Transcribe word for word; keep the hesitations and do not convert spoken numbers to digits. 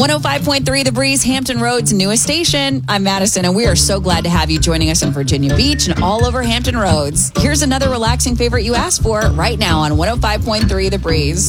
one oh five point three The Breeze, Hampton Roads' newest station. I'm Madison, and we are so glad to have you joining us in Virginia Beach and all over Hampton Roads. Here's another relaxing favorite you asked for right now on one oh five point three The Breeze.